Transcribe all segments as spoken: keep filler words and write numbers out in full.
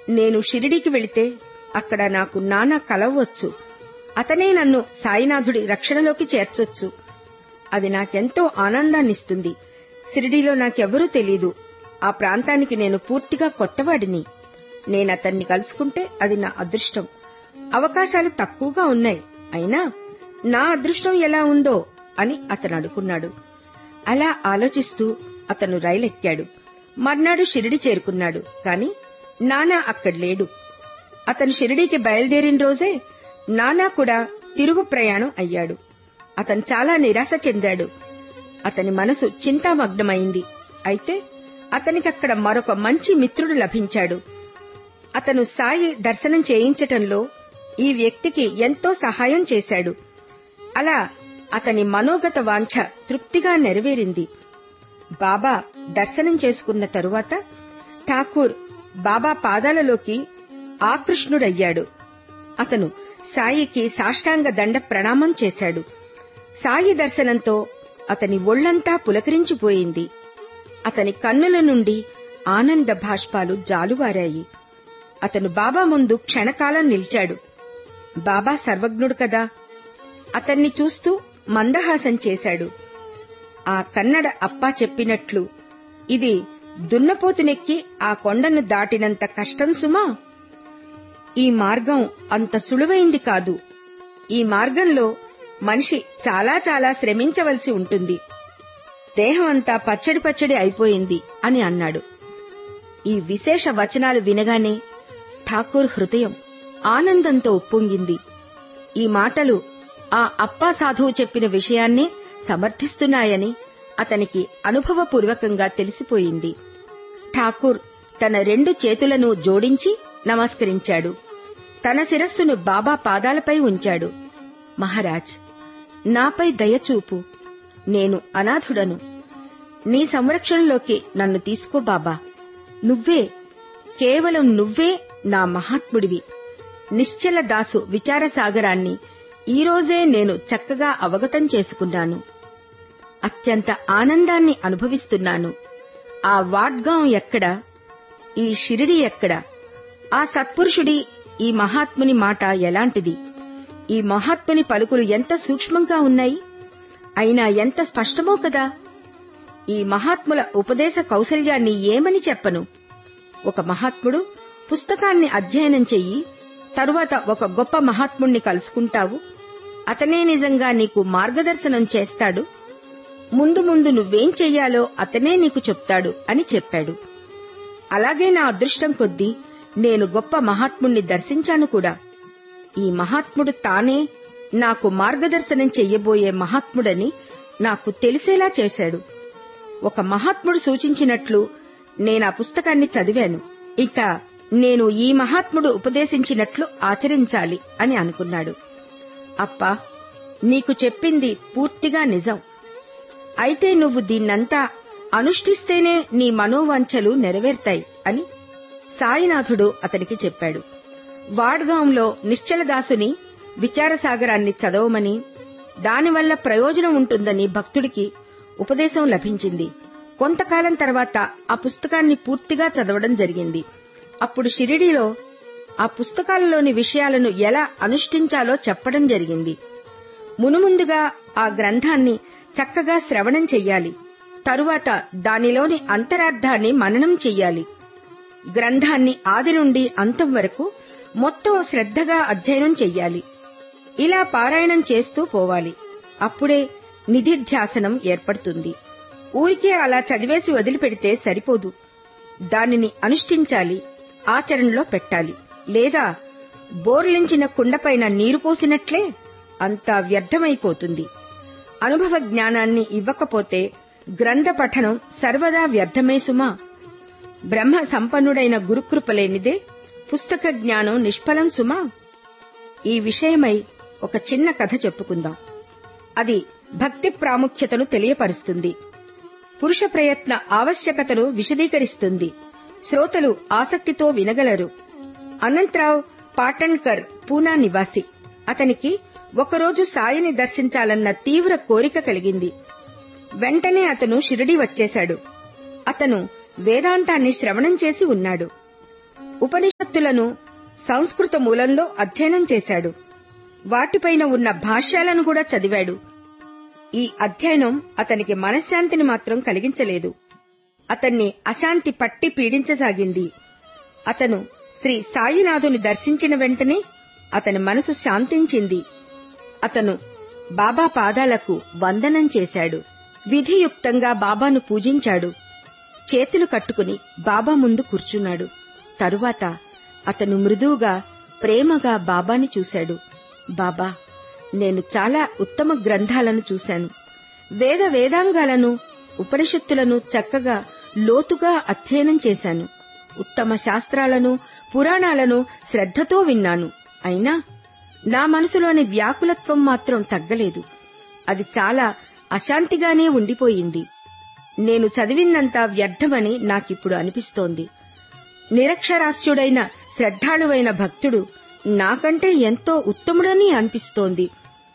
నేను షిరిడీకి వెళితే అక్కడ నాకు నాన్న కలవచ్చు. అతనే నన్ను సాయినాథుడి రక్షణలోకి చేర్చొచ్చు. అది నాకెంతో ఆనందాన్నిస్తుంది. షిరిడీలో నాకెవ్వరూ తెలీదు. ఆ ప్రాంతానికి నేను పూర్తిగా కొత్తవాడిని. నేనతన్ని కలుసుకుంటే అది నా అదృష్టం. అవకాశాలు తక్కువగా ఉన్నాయి. అయినా నా అదృష్టం ఎలా ఉందో అని అతను అనుకున్నాడు. అలా ఆలోచిస్తూ అతను రైలెక్కాడు. మర్నాడు షిరిడి చేరుకున్నాడు. కాని నానా అక్కడ లేడు. అతను షిరిడీకి బయలుదేరిన రోజే నానా కూడా తిరుగు ప్రయాణం అయ్యాడు. అతను చాలా నిరాశ చెందాడు. అతని మనసు చింతామగ్నమైంది. అయితే అతనికక్కడ మరొక మంచి మిత్రుడు లభించాడు. అతను సాయి దర్శనం చేయించటంలో ఈ వ్యక్తికి ఎంతో సహాయం చేశాడు. అలా అతని మనోగత వాంఛ తృప్తిగా నెరవేరింది. బాబా దర్శనం చేసుకున్న తరువాత ఠాకూర్ బాబా పాదాలలోకి ఆకృష్ణుడయ్యాడు. అతను సాయికి సాష్టాంగ దండ ప్రణామం చేశాడు. సాయి దర్శనంతో అతని ఒళ్లంతా పులకరించిపోయింది. అతని కన్నుల నుండి ఆనంద భాష్పాలు జాలువారాయి. అతను బాబా ముందు క్షణకాలం నిలిచాడు. బాబా సర్వజ్ఞుడు కదా. అతన్ని చూస్తూ మందహాసం చేశాడు. ఆ కన్నడ అప్పా చెప్పినట్లు, ఇది దున్నపోతునెక్కి ఆ కొండను దాటినంత కష్టం సుమా. ఈ మార్గం అంత సులువైంది కాదు. ఈ మార్గంలో మనిషి చాలా చాలా శ్రమించవలసి ఉంటుంది. దేహం అంతా పచ్చడి పచ్చడి అయిపోయింది అని అన్నాడు. ఈ విశేష వచనాలు వినగానే ఠాకూర్ హృదయం ఆనందంతో ఉప్పొంగింది. ఈ మాటలు ఆ అప్పా సాధువు చెప్పిన విషయాన్నే సమర్థిస్తున్నాయని అతనికి అనుభవపూర్వకంగా తెలిసిపోయింది. ఠాకూర్ తన రెండు చేతులను జోడించి నమస్కరించాడు. తన శిరస్సును బాబా పాదాలపై ఉంచాడు. మహారాజ్, నాపై దయచూపు. నేను అనాథుడను. నీ సంరక్షణలోకి నన్ను తీసుకో బాబా. నువ్వే, కేవలం నువ్వే నా మహాత్ముడివి. నిశ్చల దాసు విచారసాగరాన్ని ఈరోజే నేను చక్కగా అవగతం చేసుకున్నాను. అత్యంత ఆనందాన్ని అనుభవిస్తున్నాను. ఆ వాడ్గాం ఎక్కడ? ఈ షిరిడి ఎక్కడ? ఆ సత్పురుషుడి, ఈ మహాత్ముని మాట ఎలాంటిది? ఈ మహాత్ముని పలుకులు ఎంత సూక్ష్మంగా ఉన్నాయి, అయినా ఎంత స్పష్టమో కదా. ఈ మహాత్ముల ఉపదేశ కౌశల్యాన్ని ఏమని చెప్పను. ఒక మహాత్ముడు పుస్తకాన్ని అధ్యయనం చెయ్యి, తరువాత ఒక గొప్ప మహాత్ముణ్ణి కలుసుకుంటావు. అతనే నిజంగా నీకు మార్గదర్శనం చేస్తాడు. ముందు ముందు నువ్వేం చెయ్యాలో అతనే నీకు చెప్తాడు అని చెప్పాడు. అలాగే నా అదృష్టం కొద్దీ నేను గొప్ప మహాత్ముణ్ణి దర్శించాను కూడా. ఈ మహాత్ముడు తానే నాకు మార్గదర్శనం చెయ్యబోయే మహాత్ముడని నాకు తెలిసేలా చేశాడు. ఒక మహాత్ముడు సూచించినట్లు నేనా పుస్తకాన్ని చదివాను. ఇక నేను ఈ మహాత్ముడు ఉపదేశించినట్లు ఆచరించాలి అని అనుకున్నాడు. అప్పా, నీకు చెప్పింది పూర్తిగా నిజం. అయితే నువ్వు దీన్నంతా అనుష్ఠిస్తేనే నీ మనోవాంఛలు నెరవేర్తాయి అని సాయినాథుడు అతనికి చెప్పాడు. వాడ్గాంలో నిశ్చలదాసుని విచారసాగరాన్ని చదవమని, దానివల్ల ప్రయోజనం ఉంటుందని భక్తుడికి ఉపదేశం లభించింది. కొంతకాలం తర్వాత ఆ పుస్తకాన్ని పూర్తిగా చదవడం జరిగింది. అప్పుడు షిరిడీలో ఆ పుస్తకాలలోని విషయాలను ఎలా అనుష్ఠించాలో చెప్పడం జరిగింది. మునుముందుగా ఆ గ్రంథాన్ని చక్కగా శ్రవణం చెయ్యాలి. తరువాత దానిలోని అంతరార్థాన్ని మననం చెయ్యాలి. గ్రంథాన్ని ఆది నుండి అంతం వరకు మొత్తం శ్రద్ధగా అధ్యయనం చెయ్యాలి. ఇలా పారాయణం చేస్తూ పోవాలి. అప్పుడే నిధిధ్యాసనం ఏర్పడుతుంది. ఊరికే అలా చదివేసి వదిలిపెడితే సరిపోదు. దానిని అనుష్ఠించాలి, ఆచరణలో పెట్టాలి. లేదా బోర్లించిన కుండపైన నీరు పోసినట్లే అంతా వ్యర్థమైపోతుంది. అనుభవ జ్ఞానాన్ని ఇవ్వకపోతే గ్రంథ పఠనం సర్వదా వ్యర్థమే సుమా. బ్రహ్మ సంపన్నుడైన గురుకృపలేనిదే పుస్తక జ్ఞానం నిష్ఫలం సుమా. ఈ విషయమై ఒక చిన్న కథ చెప్పుకుందాం. అది భక్తి ప్రాముఖ్యతను తెలియపరుస్తుంది. పురుష ప్రయత్న ఆవశ్యకతను విశదీకరిస్తుంది. శ్రోతలు ఆసక్తితో వినగలరు. అనంతరావు పాటణ్కర్ పూనా నివాసి. అతనికి ఒకరోజు సాయిని దర్శించాలన్న తీవ్ర కోరిక కలిగింది. వెంటనే అతను షిరిడీ వచ్చేశాడు. అతను వేదాంతాన్ని శ్రవణం చేసి ఉన్నాడు. ఉపనిషత్తు సూక్తులను సంస్కృత మూలంలో అధ్యయనం చేశాడు. వాటిపైన ఉన్న భాష్యాలను కూడా చదివాడు. ఈ అధ్యయనం అతనికి మనశ్శాంతిని మాత్రం కలిగించలేదు. అతన్ని అశాంతి పట్టి పీడించసాగింది. అతను శ్రీ సాయినాథుని దర్శించిన వెంటనే అతని మనసు శాంతించింది. అతను బాబా పాదాలకు వందనం చేశాడు. విధియుక్తంగా బాబాను పూజించాడు. చేతులు కట్టుకుని బాబా ముందు కూర్చున్నాడు. తరువాత అతను మృదువుగా ప్రేమగా బాబాని చూశాడు. బాబా, నేను చాలా ఉత్తమ గ్రంథాలను చూశాను. వేద వేదాంగాలను ఉపనిషత్తులను చక్కగా లోతుగా అధ్యయనం చేశాను. ఉత్తమ శాస్త్రాలను పురాణాలను శ్రద్ధతో విన్నాను. అయినా నా మనసులోని వ్యాకులత్వం మాత్రం తగ్గలేదు. అది చాలా అశాంతిగానే ఉండిపోయింది. నేను చదివినంతా వ్యర్థమని నాకిప్పుడు అనిపిస్తోంది. నిరక్షరాస్యుడైన శ్రద్ధాళువైన భక్తుడు నాకంటే ఎంతో ఉత్తముడని అనిపిస్తోంది.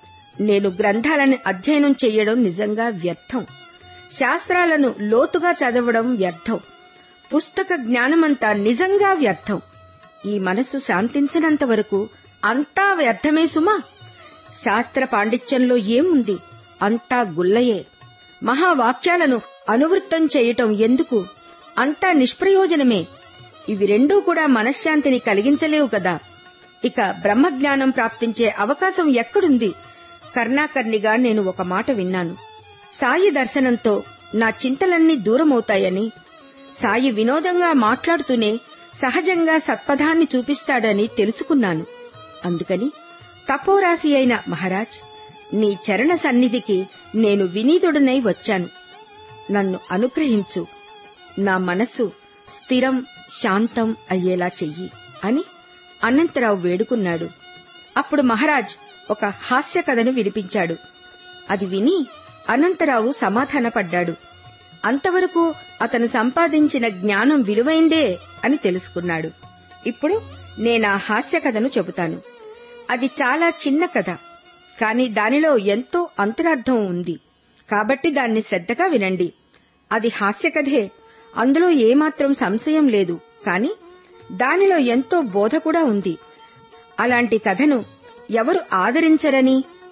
నేను గ్రంథాలను అధ్యయనం చెయ్యడం నిజంగా వ్యర్థం. శాస్త్రాలను లోతుగా చదవడం వ్యర్థం. పుస్తక జ్ఞానమంతా నిజంగా వ్యర్థం. ఈ మనసు శాంతించినంత వరకు అంతా వ్యర్థమే సుమా. శాస్త్ర పాండిత్యంలో ఏముంది? అంతా గుల్లయే. మహావాక్యాలను అనువృత్తం చేయటం ఎందుకు? అంతా నిష్ప్రయోజనమే. ఇవి రెండూ కూడా మనశ్శాంతిని కలిగించలేవు కదా. ఇక బ్రహ్మజ్ఞానం ప్రాప్తించే అవకాశం ఎక్కడుంది? కర్ణాకర్ణిగా నేను ఒక మాట విన్నాను. సాయి దర్శనంతో నా చింతలన్నీ దూరమవుతాయని, సాయి వినోదంగా మాట్లాడుతూనే సహజంగా సత్పథాన్ని చూపిస్తాడని తెలుసుకున్నాను. అందుకని తపోరాశి అయిన మహారాజ్, నీ చరణ సన్నిధికి నేను వినీతుడనై వచ్చాను. నన్ను అనుగ్రహించు. నా మనసు స్థిరం శాంతం అయ్యేలా చెయ్యి అని అనంతరావు వేడుకున్నాడు. అప్పుడు మహారాజ్ ఒక హాస్య కథను వినిపించాడు. అది విని అనంతరావు సమాధానపడ్డాడు. అంతవరకు అతను సంపాదించిన జ్ఞానం విలువైందే అని తెలుసుకున్నాడు. ఇప్పుడు నేనా హాస్య కథను చెబుతాను. అది చాలా చిన్న కథ, కాని దానిలో ఎంతో అంతరార్థం ఉంది. కాబట్టి దాన్ని శ్రద్ధగా వినండి. అది హాస్య కథే, అందులో ఏమాత్రం సంశయం లేదు. కాని దానిలో ఎంతో బోధ కూడా ఉంది. అలాంటి కథను ఎవరు ఆదరించరని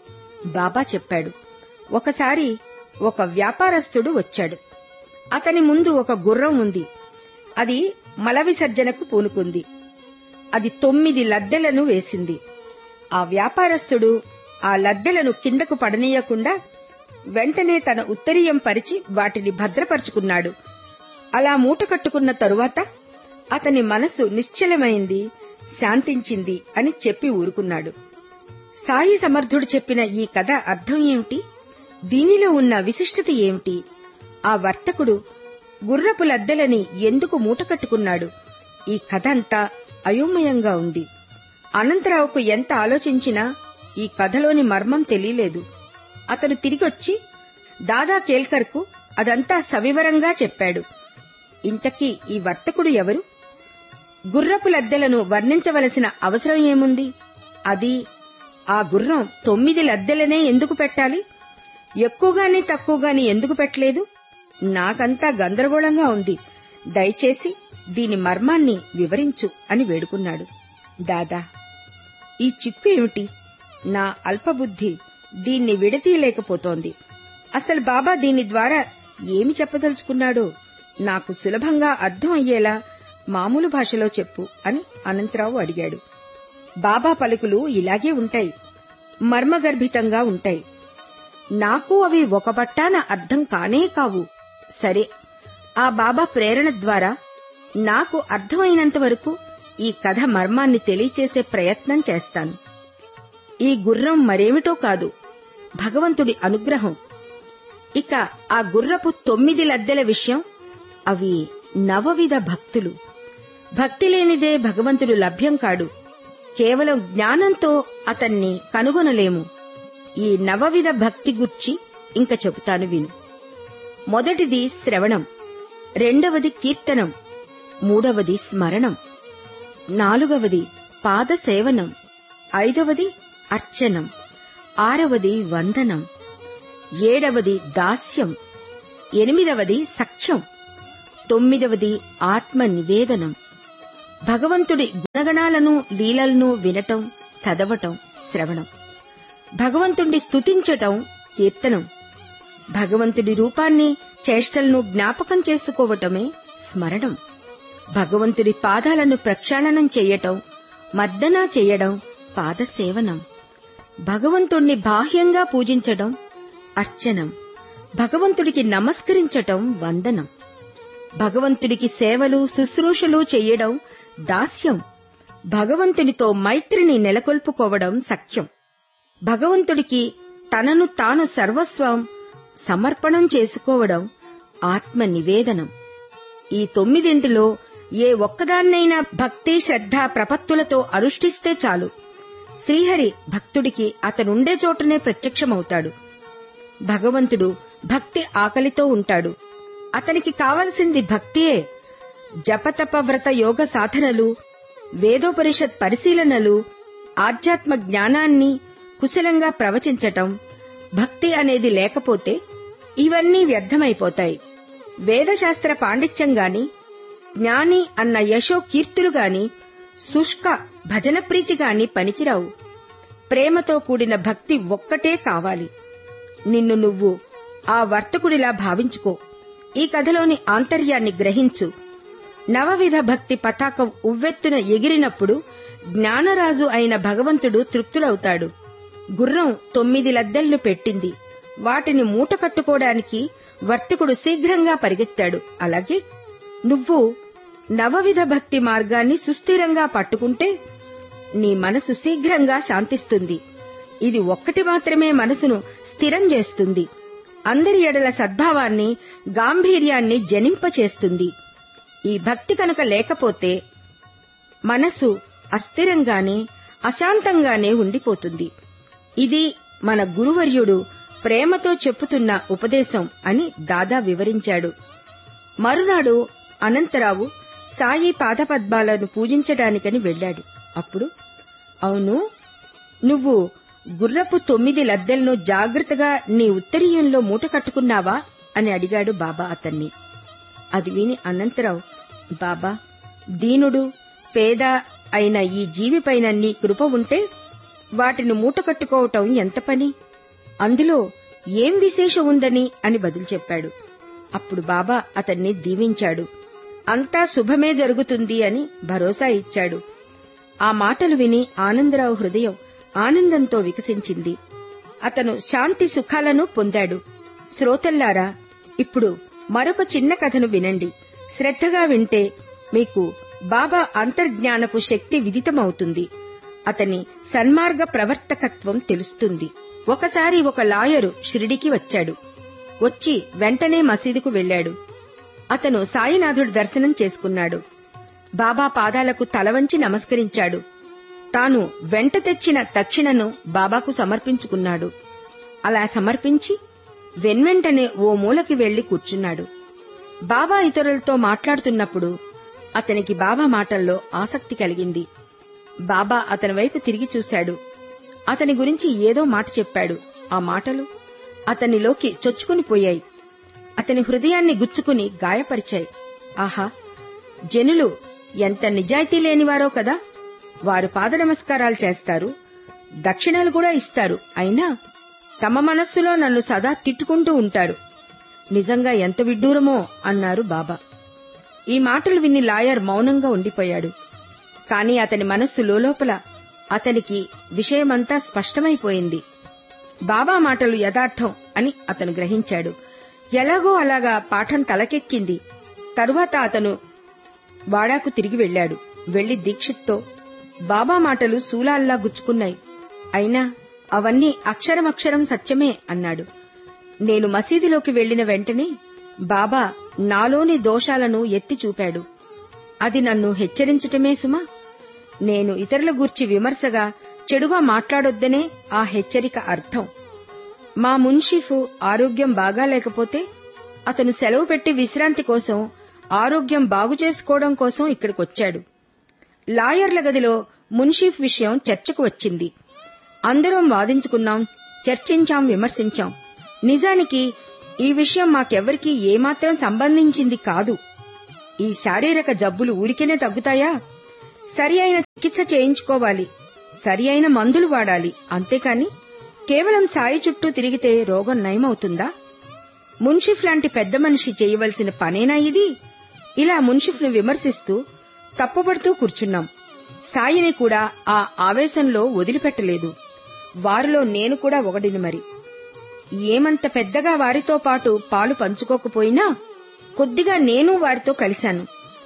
బాబా చెప్పాడు. ఒకసారి ఒక వ్యాపారస్తుడు వచ్చాడు. అతని ముందు ఒక గుర్రం ఉంది. అది మల విసర్జనకు పూనుకుంది. అది తొమ్మిది లద్దెలను వేసింది. ఆ వ్యాపారస్తుడు ఆ లద్దెలను కిందకు పడనీయకుండా వెంటనే తన ఉత్తరీయం పరిచి వాటిని భద్రపరుచుకున్నాడు. అలా మూట కట్టుకున్న తరువాత అతని మనసు నిశ్చలమైంది, శాంతించింది అని చెప్పి ఊరుకున్నాడు. సాయి సమర్థుడు చెప్పిన ఈ కథ అర్థం ఏమిటి? దీనిలో ఉన్న విశిష్టత ఏమిటి? ఆ వర్తకుడు గుర్రపు లద్దెలని ఎందుకు మూట కట్టుకున్నాడు? ఈ కథ అంతా అయోమయంగా ఉంది. అనంతరావుకు ఎంత ఆలోచించినా ఈ కథలోని మర్మం తెలియలేదు. అతను తిరిగొచ్చి దాదా కేల్కర్కు అదంతా సవివరంగా చెప్పాడు. ఇంతకీ ఈ వర్తకుడు ఎవరు? గుర్రపు లద్దెలను వర్ణించవలసిన అవసరం ఏముంది? అది ఆ గుర్రం తొమ్మిది లద్దెలనే ఎందుకు పెట్టాలి? ఎక్కువగాని తక్కువగాని ఎందుకు పెట్టలేదు? నాకంతా గందరగోళంగా ఉంది. దయచేసి దీని మర్మాన్ని వివరించు అని వేడుకున్నాడు. దాదా, ఈ చిక్కు ఏమిటి? నా అల్పబుద్ధి దీన్ని విడతీయలేకపోతోంది. అసలు బాబా దీని ద్వారా ఏమి చెప్పదలుచుకున్నాడో నాకు సులభంగా అర్థం అయ్యేలా మామూలు భాషలో చెప్పు అని అనంతరావు అడిగాడు. బాబా పలుకులు ఇలాగే ఉంటాయి, మర్మగర్భితంగా ఉంటాయి. నాకు అవి ఒక పట్టాన అర్థం కానే కావు. సరే, ఆ బాబా ప్రేరణ ద్వారా నాకు అర్థమైనంత వరకు ఈ కథ మర్మాన్ని తెలియచేసే ప్రయత్నం చేస్తాను. ఈ గుర్రం మరేమిటో కాదు, భగవంతుడి అనుగ్రహం. ఇక ఆ గుర్రపు తొమ్మిది లద్దెల విషయం, అవి నవవిధ భక్తులు. భక్తి లేనిదే భగవంతుడు లభ్యం కాడు. కేవలం జ్ఞానంతో అతన్ని కనుగొనలేము. ఈ నవవిధ భక్తి గుర్చి ఇంక చెబుతాను విను. మొదటిది శ్రవణం, రెండవది కీర్తనం, మూడవది స్మరణం, నాలుగవది పాదసేవనం, ఐదవది అర్చనం, ఆరవది వందనం, ఏడవది దాస్యం, ఎనిమిదవది సఖ్యం, తొమ్మిదవది ఆత్మ నివేదనం, భగవంతుడి గుణగణాలను లీలలను వినటం, చదవటం, శ్రవణం. భగవంతుణ్ణి స్తుతించటం కీర్తనం. భగవంతుడి రూపాన్ని, చేష్టలను జ్ఞాపకం చేసుకోవటమే స్మరణం. భగవంతుడి పాదాలను ప్రక్షాళనం చెయ్యటం, మర్దనా చెయ్యడం పాదసేవనం. భగవంతుణ్ణి బాహ్యంగా పూజించడం అర్చనం. భగవంతుడికి నమస్కరించటం వందనం. భగవంతుడికి సేవలు, శుశ్రూషలు చెయ్యడం దాస్యం. భగవంతునితో మైత్రిని నెలకొల్పుకోవడం సఖ్యం. భగవంతుడికి తనను తాను సర్వస్వం సమర్పణం చేసుకోవడం ఆత్మ నివేదనం. ఈ తొమ్మిదింటిలో ఏ ఒక్కదాన్నైనా భక్తి, శ్రద్ధ, ప్రపత్తులతో అనుష్ఠిస్తే చాలు, శ్రీహరి భక్తుడికి అతనుండే చోటనే ప్రత్యక్షమవుతాడు. భగవంతుడు భక్తి ఆకలితో ఉంటాడు. అతనికి కావలసింది భక్తియే. జపతప వ్రత యోగ సాధనలు, వేదోపనిషత్ పరిశీలనలు, ఆధ్యాత్మ జ్ఞానాన్ని కుశలంగా ప్రవచించటం, భక్తి అనేది లేకపోతే ఇవన్నీ వ్యర్థమైపోతాయి. వేదశాస్త్ర పాండిత్యంగాని, జ్ఞాని అన్న యశో కీర్తులుగాని, శుష్క భజన ప్రీతిగాని పనికిరావు. ప్రేమతో కూడిన భక్తి ఒక్కటే కావాలి. నిన్ను నువ్వు ఆ వర్తకుడిలా భావించుకో. ఈ కథలోని ఆంతర్యాన్ని గ్రహించు. నవవిధ భక్తి పతాకం ఉవ్వెత్తున ఎగిరినప్పుడు జ్ఞానరాజు అయిన భగవంతుడు తృప్తుడవుతాడు. గుర్రం తొమ్మిది లద్దెలను పెట్టింది. వాటిని మూట కట్టుకోవడానికి వర్తకుడు శీఘ్రంగా పరిగెత్తాడు. అలాగే నువ్వు నవవిధ భక్తి మార్గాన్ని సుస్థిరంగా పట్టుకుంటే నీ మనసు శీఘ్రంగా శాంతిస్తుంది. ఇది ఒక్కటి మాత్రమే మనసును స్థిరం చేస్తుంది. అందరి ఎడల సద్భావాన్ని, గాంభీర్యాన్ని జనింపచేస్తుంది. ఈ భక్తి కనుక లేకపోతే మనసు అస్థిరంగానే, అశాంతంగానే ఉండిపోతుంది. ఇది మన గురువర్యుడు ప్రేమతో చెప్పుతున్న ఉపదేశం అని దాదా వివరించాడు. మరునాడు అనంతరావు సాయి పాదపద్మాలను పూజించడానికని వెళ్లాడు. అప్పుడు, అవును, నువ్వు గుర్రపు తొమ్మిది లద్దెలను జాగ్రత్తగా నీ ఉత్తరీయంలో మూట కట్టుకున్నావా అని అడిగాడు బాబా అతన్ని. అది విని అనంతరావు, బాబా, దీనుడు, పేద అయిన ఈ జీవిపైన నీ కృప ఉంటే వాటిని మూట కట్టుకోవటం ఎంత పని, అందులో ఏం విశేషం ఉందని అని బదులు చెప్పాడు. అప్పుడు బాబా అతన్ని దీవించాడు. అంతా శుభమే జరుగుతుంది అని భరోసా ఇచ్చాడు. ఆ మాటలు విని ఆనందరావు హృదయం ఆనందంతో వికసించింది. అతను శాంతి సుఖాలను పొందాడు. శ్రోతల్లారా, ఇప్పుడు మరొక చిన్న కథను వినండి. శ్రద్ధగా వింటే మీకు బాబా అంతర్జ్ఞానపు శక్తి విదితమవుతుంది. అతని సన్మార్గ ప్రవర్తకత్వం తెలుస్తుంది. ఒకసారి ఒక లాయరు షిరిడికి వచ్చాడు. వచ్చి వెంటనే మసీదుకు వెళ్లాడు. అతను సాయినాథుడి దర్శనం చేసుకున్నాడు. బాబా పాదాలకు తలవంచి నమస్కరించాడు. తాను వెంట తెచ్చిన దక్షిణను బాబాకు సమర్పించుకున్నాడు. అలా సమర్పించి వెన్వెంటనే ఓ మూలకి వెళ్లి కూర్చున్నాడు. బాబా ఇతరులతో మాట్లాడుతున్నప్పుడు అతనికి బాబా మాటల్లో ఆసక్తి కలిగింది. బాబా అతని వైపు తిరిగి చూశాడు. అతని గురించి ఏదో మాట చెప్పాడు. ఆ మాటలు అతనిలోకి చొచ్చుకుని పోయాయి. అతని హృదయాన్ని గుచ్చుకుని గాయపరిచాయి. ఆహా, జనులు ఎంత నిజాయితీ లేనివారో కదా. వారు పాద నమస్కారాలు చేస్తారు, దక్షిణాలు కూడా ఇస్తారు. అయినా తమ మనస్సులో నన్ను సదా తిట్టుకుంటూ ఉంటారు. నిజంగా ఎంత విడ్డూరమో అన్నారు బాబా. ఈ మాటలు విని లాయర్ మౌనంగా ఉండిపోయాడు. కాని అతని మనస్సు లోలోపల అతనికి విషయమంతా స్పష్టమైపోయింది. బాబా మాటలు యథార్థం అని అతను గ్రహించాడు. ఎలాగో అలాగా పాఠం తలకెక్కింది. తరువాత అతను వాడాకు తిరిగి వెళ్లాడు. వెళ్లి దీక్షిత్తో, బాబా మాటలు శూలాల్లా గుచ్చుకున్నాయి, అయినా అవన్నీ అక్షరమక్షరం సత్యమే అన్నాడు. నేను మసీదులోకి వెళ్లిన వెంటనే బాబా నాలోని దోషాలను ఎత్తి చూపాడు. అది నన్ను హెచ్చరించటమే సుమా. నేను ఇతరుల గూర్చి విమర్శగా, చెడుగా మాట్లాడొద్దనే ఆ హెచ్చరిక అర్థం. మా మున్షిఫు ఆరోగ్యం బాగా లేకపోతే అతను సెలవు పెట్టి విశ్రాంతి కోసం, ఆరోగ్యం బాగు చేసుకోవడం కోసం ఇక్కడికొచ్చాడు. లాయర్ల గదిలో మున్షిఫ్ విషయం చర్చకు వచ్చింది. అందరం వాదించుకున్నాం, చర్చించాం, విమర్శించాం. నిజానికి ఈ విషయం మాకెవ్వరికీ ఏమాత్రం సంబంధించింది కాదు. ఈ శారీరక జబ్బులు ఊరికేనే తగ్గుతాయా? సరి అయిన చికిత్స చేయించుకోవాలి, సరి అయిన మందులు వాడాలి. అంతేకాని కేవలం సాయి చుట్టూ తిరిగితే రోగం నయమవుతుందా? మున్షిఫ్ లాంటి పెద్ద మనిషి చేయవలసిన పనేనా ఇది? ఇలా మున్షిఫ్ను విమర్శిస్తూ తప్పుపడుతూ కూర్చున్నాం. సాయిని కూడా ఆ ఆవేశంలో వదిలిపెట్టలేదు. వారిలో నేను కూడా ఒకడిని. మరి ఏమంత పెద్దగా వారితో పాటు పాలు పంచుకోకపోయినా కొద్దిగా నేను వారితో కలిశాను.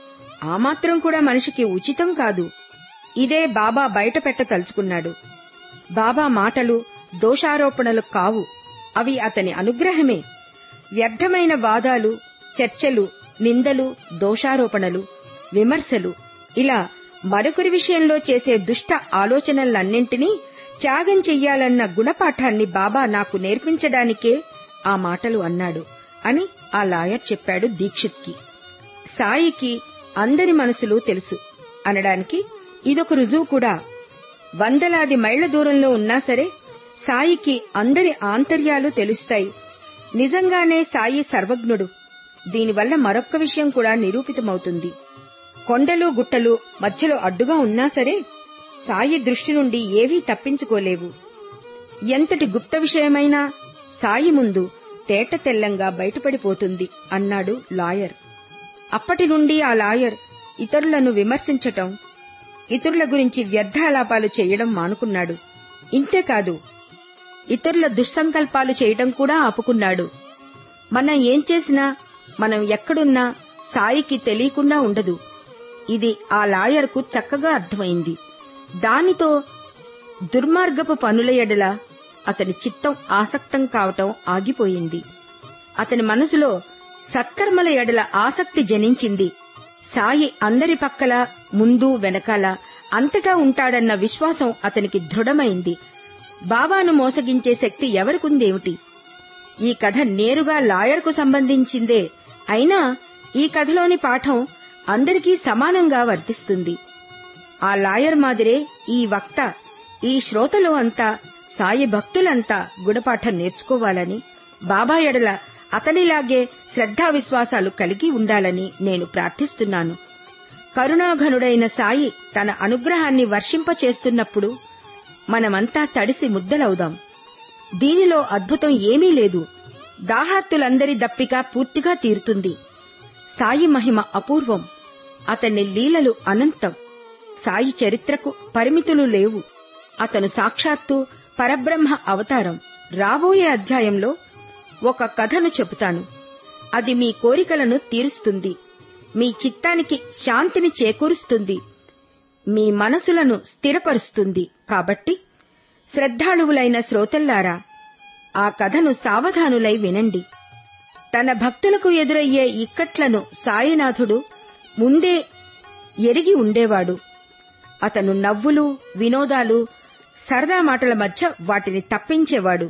ఆ మాత్రం కూడా మనిషికి ఉచితం కాదు. ఇదే బాబా బయట పెట్టదలుచుకున్నాడు. బాబా మాటలు దోషారోపణలు కావు, అవి అతని అనుగ్రహమే. వ్యర్థమైన వాదాలు, చర్చలు, నిందలు, దోషారోపణలు, విమర్శలు, ఇలా మరొకరి విషయంలో చేసే దుష్ట ఆలోచనలన్నింటినీ త్యాగం చెయ్యాలన్న గుణపాఠాన్ని బాబా నాకు నేర్పించడానికే ఆ మాటలు అన్నాడు అని ఆ లాయర్ చెప్పాడు దీక్షిత్కి. సాయికి అందరి మనసులు తెలుసు అనడానికి ఇదొక రుజువు కూడా. వందలాది మైళ్ల దూరంలో ఉన్నా సరే సాయికి అందరి ఆంతర్యాలు తెలుస్తాయి. నిజంగానే సాయి సర్వజ్ఞుడు. దీనివల్ల మరొక్క విషయం కూడా నిరూపితమవుతుంది. కొండలు గుట్టలు మధ్యలో అడ్డుగా ఉన్నా సరే సాయి దృష్టి నుండి ఏవీ తప్పించుకోలేవు. ఎంతటి గుప్త విషయమైనా సాయి ముందు తేట తెల్లంగా బయటపడిపోతుంది అన్నాడు లాయర్. అప్పటి నుండి ఆ లాయర్ ఇతరులను విమర్శించటం, ఇతరుల గురించి వ్యర్థాలాపాలు చేయడం మానుకున్నాడు. ఇంతేకాదు, ఇతరుల దుస్సంకల్పాలు చేయడం కూడా ఆపుకున్నాడు. మనం ఏం చేసినా, మనం ఎక్కడున్నా సాయికి తెలియకుండా ఉండదు. ఇది ఆ లాయర్కు చక్కగా అర్థమైంది. దానితో దుర్మార్గపు పనుల ఎడల అతని చిత్తం ఆసక్తం కావటం ఆగిపోయింది. అతని మనసులో సత్కర్మల ఎడల ఆసక్తి జనించింది. సాయి అందరి పక్కల, ముందు వెనకాల, అంతటా ఉంటాడన్న విశ్వాసం అతనికి దృఢమైంది. బాబాను మోసగించే శక్తి ఎవరికుందేమిటి? ఈ కథ నేరుగా లాయర్కు సంబంధించిందే అయినా ఈ కథలోని పాఠం అందరికీ సమానంగా వర్తిస్తుంది. ఆ లాయర్ మాదిరే ఈ వక్త, ఈ శ్రోతలు అంతా, సాయి భక్తులంతా గుణపాఠం నేర్చుకోవాలని, బాబా ఎడల అతనిలాగే శ్రద్ధా విశ్వాసాలు కలిగి ఉండాలని నేను ప్రార్థిస్తున్నాను. కరుణాఘనుడైన సాయి తన అనుగ్రహాన్ని వర్షింపచేస్తున్నప్పుడు మనమంతా తడిసి ముద్దలవుదాం. దీనిలో అద్భుతం ఏమీ లేదు. దాహార్తులందరి దప్పిక పూర్తిగా తీరుతుంది. సాయి మహిమ అపూర్వం. అతని లీలలు అనంతం. సాయి చరిత్రకు పరిమితులు లేవు. అతను సాక్షాత్తు పరబ్రహ్మ అవతారం. రాబోయే అధ్యాయంలో ఒక కథను చెబుతాను. అది మీ కోరికలను తీరుస్తుంది, మీ చిత్తానికి శాంతిని చేకూరుస్తుంది, మీ మనసులను స్థిరపరుస్తుంది. కాబట్టి శ్రద్ధాళువులైన శ్రోతల్లారా, ఆ కథను సావధానులై వినండి. తన భక్తులకు ఎదురయ్యే ఇక్కట్లను సాయినాథుడు ముందే ఎరిగి ఉండేవాడు. అతను నవ్వులు, వినోదాలు, సరదా మాటల మధ్య వాటిని తప్పించేవాడు.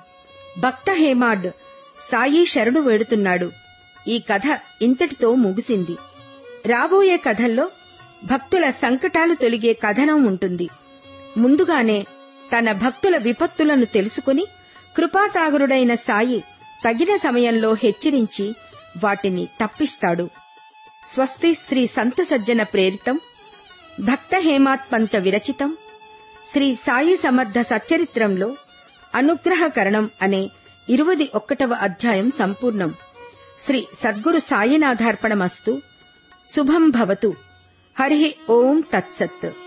భక్త హేమాడ్ సాయి శరణు వేడుతున్నాడు. ఈ కథ ఇంతటితో ముగిసింది. రాబోయే కథల్లో భక్తుల సంకటాలు తొలగే కథనం ఉంటుంది. ముందుగానే తన భక్తుల విపత్తులను తెలుసుకుని కృపాసాగరుడైన సాయి తగిన సమయంలో హెచ్చరించి వాటిని తప్పిస్తాడు. స్వస్తి శ్రీ సంత సజ్జన ప్రేరితం, భక్త హేమాత్పంత విరచితం, శ్రీ సాయి సమర్థ సచ్చరిత్రంలో అనుగ్రహకరణం అనే ఇరవై ఒకటవ అధ్యాయం సంపూర్ణం. శ్రీ సద్గురు సాయినాథార్పణమస్తు. శుభం భవతు. హరి ఓం తత్సత్.